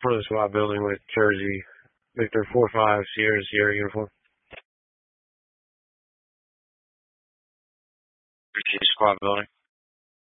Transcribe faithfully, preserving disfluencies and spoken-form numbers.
front of the squad building with Jersey, Victor four five, Sierra, Sierra uniform. Jersey squad building.